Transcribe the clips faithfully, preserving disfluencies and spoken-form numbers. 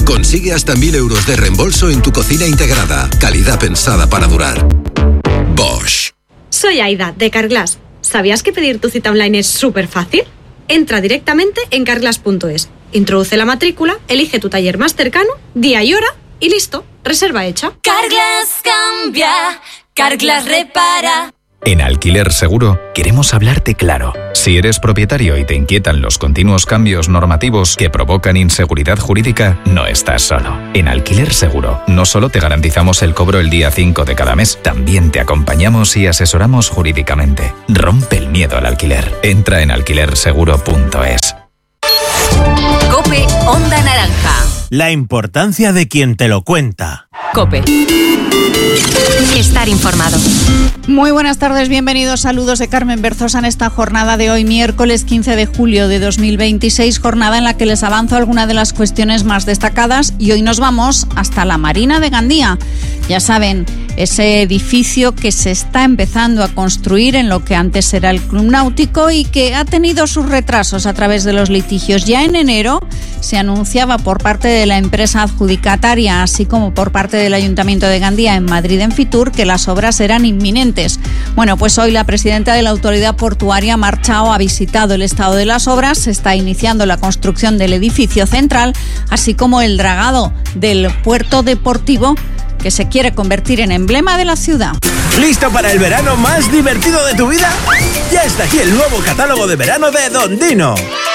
Consigue hasta mil euros de reembolso en tu cocina integrada. Calidad pensada para durar. Bosch. Soy Aida, de Carglass. ¿Sabías que pedir tu cita online es súper fácil? Entra directamente en carglass punto es. Introduce la matrícula, elige tu taller más cercano, día y hora y listo, reserva hecha. Carglass cambia, Carglass repara. En Alquiler Seguro queremos hablarte claro. Si eres propietario y te inquietan los continuos cambios normativos que provocan inseguridad jurídica, no estás solo. En Alquiler Seguro no solo te garantizamos el cobro el día cinco de cada mes, también te acompañamos y asesoramos jurídicamente. Rompe el miedo al alquiler. Entra en alquiler seguro punto es. COPE Onda Naranja. La importancia de quien te lo cuenta. COPE. Estar informado. Muy buenas tardes, bienvenidos. Saludos de Carmen Berzosa en esta jornada de hoy, miércoles quince de julio de dos mil veintiséis, jornada en la que les avanzo algunas de las cuestiones más destacadas y hoy nos vamos hasta la Marina de Gandía. Ya saben, ese edificio que se está empezando a construir en lo que antes era el Club Náutico y que ha tenido sus retrasos a través de los litigios. Ya en enero se anunciaba por parte de la empresa adjudicataria, así como por parte del Ayuntamiento de Gandía en Madrid en Fitur, que las obras eran inminentes. Bueno, pues hoy la presidenta de la Autoridad Portuaria, Mar Chao, ha visitado el estado de las obras. Se está iniciando la construcción del edificio central, así como el dragado del puerto deportivo, que se quiere convertir en emblema de la ciudad. ¿Listo para el verano más divertido de tu vida? Ya está aquí el nuevo catálogo de verano de Don Dino.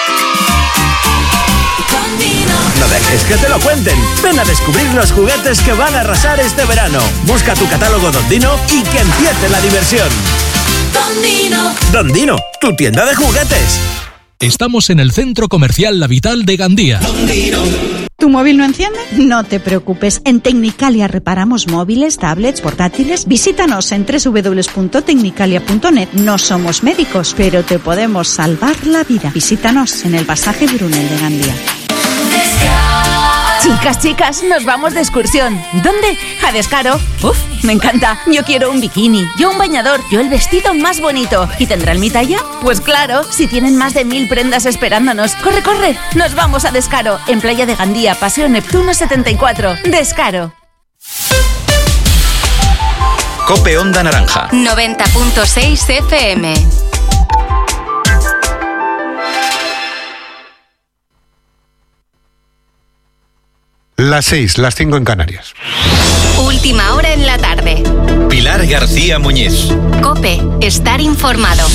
No dejes que te lo cuenten. Ven a descubrir los juguetes que van a arrasar este verano. Busca tu catálogo Don Dino y que empiece la diversión. Don Dino. Don Dino, tu tienda de juguetes. Estamos en el Centro Comercial La Vital de Gandía. Don Dino. ¿Tu móvil no enciende? No te preocupes. En Tecnicalia reparamos móviles, tablets, portátiles. Visítanos en doble u doble u doble u punto tecnicalia punto net. No somos médicos, pero te podemos salvar la vida. Visítanos en el pasaje Brunel de Gandía. Chicas, chicas, nos vamos de excursión. ¿Dónde? A Descaro. Uf, me encanta. Yo quiero un bikini, yo un bañador, yo el vestido más bonito. ¿Y tendrán mi talla? Pues claro, si tienen más de mil prendas esperándonos. ¡Corre, corre! Nos vamos a Descaro, en Playa de Gandía, Paseo Neptuno setenta y cuatro. Descaro. COPE Onda Naranja. noventa punto seis F M. Las seis, las cinco en Canarias. Última hora en la tarde. Pilar García Muñiz. COPE. Estar informado.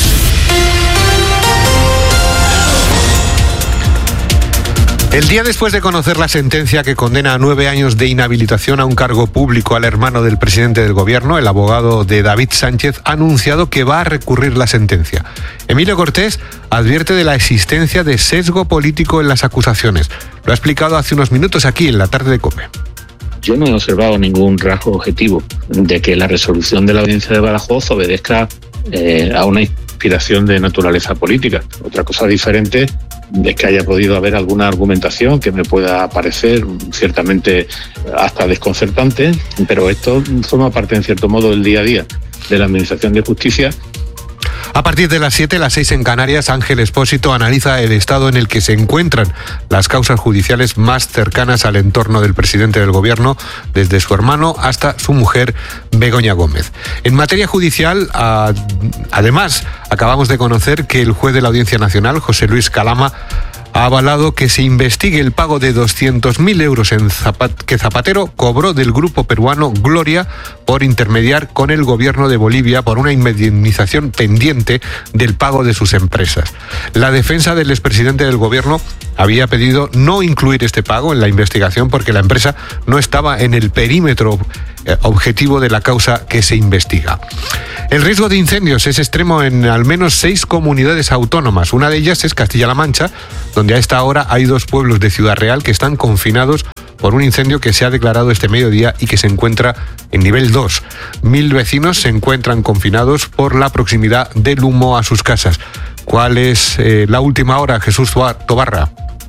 El día después de conocer la sentencia que condena a nueve años de inhabilitación a un cargo público al hermano del presidente del gobierno, el abogado de David Sánchez ha anunciado que va a recurrir la sentencia. Emilio Cortés advierte de la existencia de sesgo político en las acusaciones. Lo ha explicado hace unos minutos aquí en la tarde de COPE. Yo no he observado ningún rasgo objetivo de que la resolución de la audiencia de Badajoz obedezca eh, a una inspiración de naturaleza política. Otra cosa diferente es que haya podido haber alguna argumentación que me pueda parecer ciertamente hasta desconcertante, pero esto forma parte, en cierto modo, del día a día de la Administración de Justicia. A partir de las siete, las seis en Canarias, Ángel Expósito analiza el estado en el que se encuentran las causas judiciales más cercanas al entorno del presidente del gobierno, desde su hermano hasta su mujer, Begoña Gómez. En materia judicial, a, además, acabamos de conocer que el juez de la Audiencia Nacional, José Luis Calama, ha avalado que se investigue el pago de doscientos mil euros en Zapat- que Zapatero cobró del grupo peruano Gloria por intermediar con el gobierno de Bolivia por una indemnización pendiente del pago de sus empresas. La defensa del expresidente del gobierno había pedido no incluir este pago en la investigación porque la empresa no estaba en el perímetro eh, objetivo de la causa que se investiga. El riesgo de incendios es extremo en al menos seis comunidades autónomas. Una de ellas es Castilla-La Mancha, donde a esta hora hay dos pueblos de Ciudad Real que están confinados por un incendio que se ha declarado este mediodía y que se encuentra en nivel dos. Mil vecinos se encuentran confinados por la proximidad del humo a sus casas. ¿Cuál es eh, la última hora, Jesús Tobarra?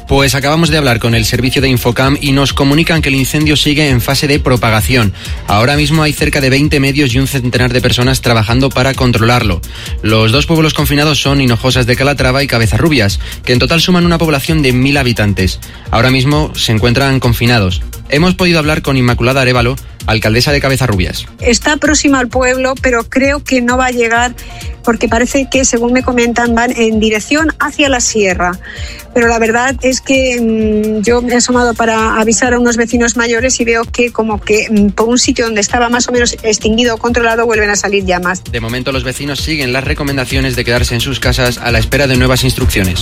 Pues acabamos de hablar con el servicio de Infocam y nos comunican que el incendio sigue en fase de propagación. Ahora mismo hay cerca de veinte medios y un centenar de personas trabajando para controlarlo. Los dos pueblos confinados son Hinojosas de Calatrava y Cabezarrubias, que en total suman una población de mil habitantes. Ahora mismo se encuentran confinados. Hemos podido hablar con Inmaculada Arévalo, alcaldesa de Cabezarrubias. Está próxima al pueblo, pero creo que no va a llegar porque parece que, según me comentan, van en dirección hacia la sierra. Pero la verdad es que mmm, yo me he asomado para avisar a unos vecinos mayores y veo que como que mmm, por un sitio donde estaba más o menos extinguido o controlado vuelven a salir llamas. De momento los vecinos siguen las recomendaciones de quedarse en sus casas a la espera de nuevas instrucciones.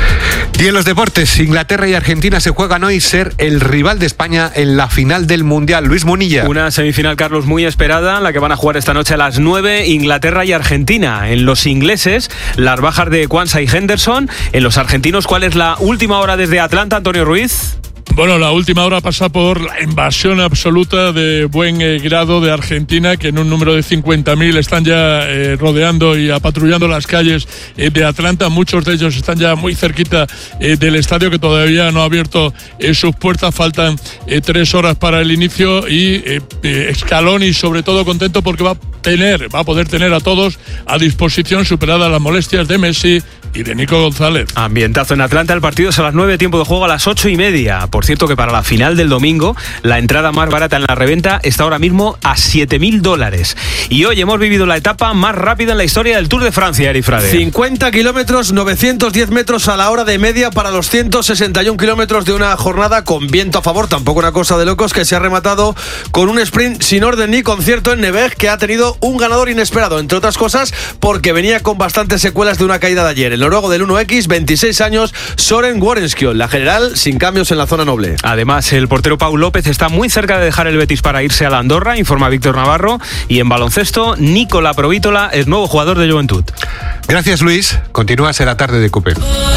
Y en los deportes, Inglaterra y Argentina se juegan hoy ser el rival de España en la final del Mundial. Luis Munilla. Una semifinal, Carlos, muy esperada, la que van a jugar esta noche a las nueve, Inglaterra y Argentina. En los ingleses, las bajas de Quansah y Henderson. En los argentinos, ¿cuál es la última hora desde Atlanta, Antonio Ruiz? Bueno, la última hora pasa por la invasión absoluta de buen eh, grado de Argentina, que en un número de cincuenta mil están ya eh, rodeando y apatrullando las calles eh, de Atlanta. Muchos de ellos están ya muy cerquita eh, del estadio, que todavía no ha abierto eh, sus puertas. Faltan eh, tres horas para el inicio y eh, eh, Scaloni, sobre todo, contento porque va a tener, va a poder tener a todos a disposición, superadas las molestias de Messi y de Nico González. Ambientazo en Atlanta, el partido es a las nueve, tiempo de juego a las ocho y media. Por cierto que para la final del domingo, la entrada más barata en la reventa está ahora mismo a siete mil dólares. Y hoy hemos vivido la etapa más rápida en la historia del Tour de Francia, Eri Frade. cincuenta kilómetros, novecientos diez metros a la hora de media para los ciento sesenta y un kilómetros de una jornada con viento a favor, tampoco una cosa de locos, que se ha rematado con un sprint sin orden ni concierto en Nevers, que ha tenido un ganador inesperado, entre otras cosas porque venía con bastantes secuelas de una caída de ayer. El noruego del uno equis, veintiséis años, Soren Worenskjold, la general sin cambios en la zona noble. Además, el portero Pau López está muy cerca de dejar el Betis para irse a la Andorra, informa Víctor Navarro. Y en baloncesto, Nicola Provítola es nuevo jugador de Juventud. Gracias, Luis. Continúa a ser la tarde de COPE.